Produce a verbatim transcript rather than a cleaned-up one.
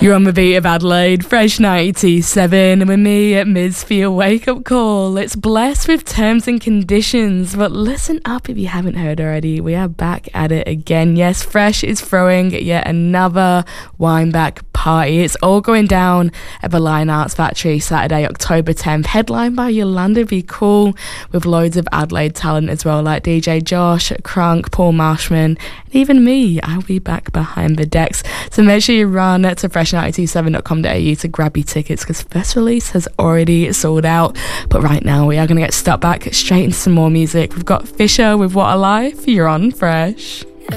You're on the beat of Adelaide, Fresh ninety-two point seven, and with me at Miz for your wake-up call. It's blessed with terms and conditions, but listen up if you haven't heard already. We are back at it again. Yes, Fresh is throwing yet another Wineback party. It's all going down at the Lion Arts Factory Saturday, October tenth, headlined by Yolanda Be Cool, with loads of Adelaide talent as well, like D J Josh, Crunk, Paul Marshman, and even me. I'll be back behind the decks. So make sure you run to fresh ninety two seven dot com dot a u to grab your tickets, because first release has already sold out. But right now we are going to get stuck back straight into some more music. We've got Fisher with What a Life. You're on Fresh.